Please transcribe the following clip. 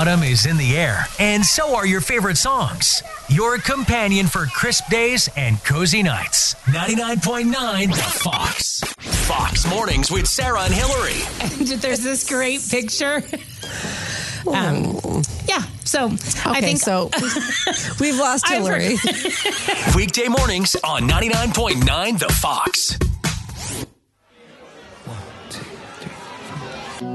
Autumn is in the air, and so are your favorite songs. Your companion for crisp days and cozy nights. 99.9 The Fox. Fox Mornings with Sarah and Hillary. And there's this great picture. So I think so. We've lost Hillary. Weekday mornings on 99.9 The Fox.